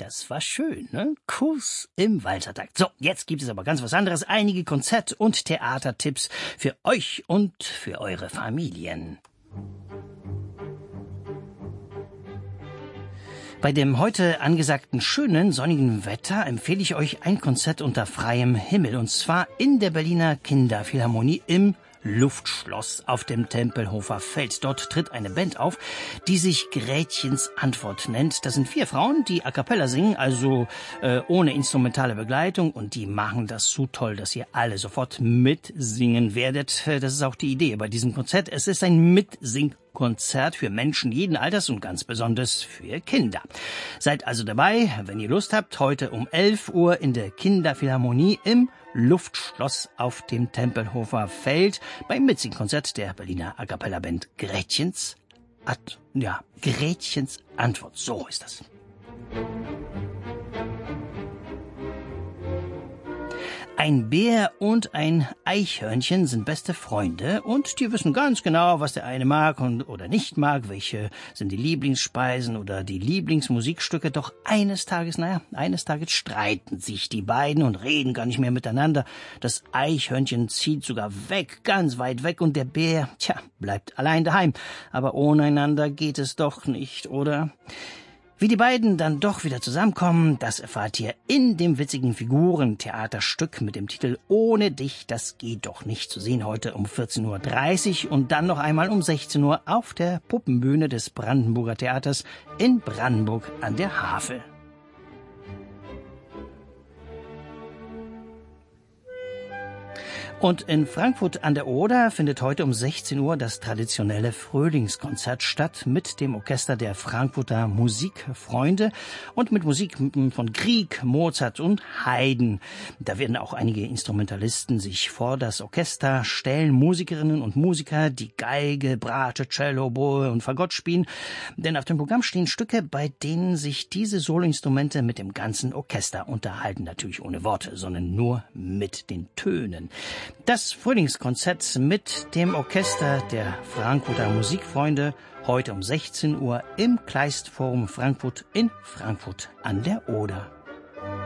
Das war schön, ne? Kuss im Walzertakt. So, jetzt gibt es aber ganz was anderes. Einige Konzert- und Theatertipps für euch und für eure Familien. Bei dem heute angesagten schönen, sonnigen Wetter empfehle ich euch ein Konzert unter freiem Himmel. Und zwar in der Berliner Kinderphilharmonie im Luftschloss auf dem Tempelhofer Feld. Dort tritt eine Band auf, die sich Gretchens Antwort nennt. Das sind 4 Frauen, die a cappella singen, also ohne instrumentale Begleitung. Und die machen das so toll, dass ihr alle sofort mitsingen werdet. Das ist auch die Idee bei diesem Konzert. Es ist ein Mitsingkonzert für Menschen jeden Alters und ganz besonders für Kinder. Seid also dabei, wenn ihr Lust habt, heute um 11 Uhr in der Kinderphilharmonie im Luftschloss auf dem Tempelhofer Feld beim Mitsingkonzert der Berliner A cappella Band Gretchens Antwort. So ist das. Ein Bär und ein Eichhörnchen sind beste Freunde und die wissen ganz genau, was der eine mag oder nicht mag, welche sind die Lieblingsspeisen oder die Lieblingsmusikstücke. Doch eines Tages streiten sich die beiden und reden gar nicht mehr miteinander. Das Eichhörnchen zieht sogar weg, ganz weit weg, und der Bär, bleibt allein daheim. Aber ohne einander geht es doch nicht, oder? Wie die beiden dann doch wieder zusammenkommen, das erfahrt ihr in dem witzigen Figurentheaterstück mit dem Titel Ohne dich, das geht doch nicht, zu sehen heute um 14:30 Uhr und dann noch einmal um 16 Uhr auf der Puppenbühne des Brandenburger Theaters in Brandenburg an der Havel. Und in Frankfurt an der Oder findet heute um 16 Uhr das traditionelle Frühlingskonzert statt mit dem Orchester der Frankfurter Musikfreunde und mit Musik von Grieg, Mozart und Haydn. Da werden auch einige Instrumentalisten sich vor das Orchester stellen, Musikerinnen und Musiker, die Geige, Bratsche, Cello, Oboe und Fagott spielen. Denn auf dem Programm stehen Stücke, bei denen sich diese Soloinstrumente mit dem ganzen Orchester unterhalten. Natürlich ohne Worte, sondern nur mit den Tönen. Das Frühlingskonzert mit dem Orchester der Frankfurter Musikfreunde heute um 16 Uhr im Kleistforum Frankfurt in Frankfurt an der Oder.